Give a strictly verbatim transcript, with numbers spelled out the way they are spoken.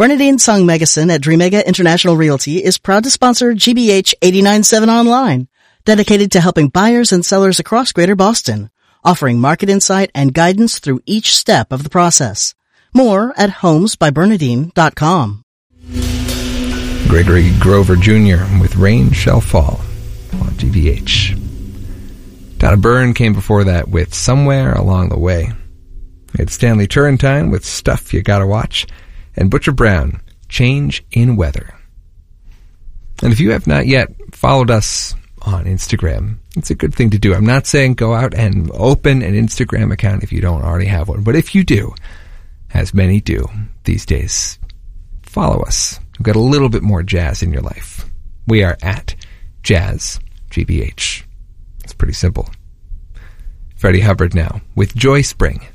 Bernadine Sung Megason at Dreamega International Realty is proud to sponsor G B H eighty-nine point seven Online, dedicated to helping buyers and sellers across Greater Boston, offering market insight and guidance through each step of the process. More at homes by bernadine dot com. Gregory Grover Junior with Rain Shall Fall on G B H. Donna Byrne came before that with Somewhere Along the Way. It's Stanley Turrentine with Stuff You Gotta Watch, and Butcher Brown, Change in Weather. And if you have not yet followed us on Instagram, it's a good thing to do. I'm not saying go out and open an Instagram account if you don't already have one, but if you do, as many do these days, follow us. We've got a little bit more jazz in your life. We are at Jazz G B H. It's pretty simple. Freddie Hubbard now with Joy Spring.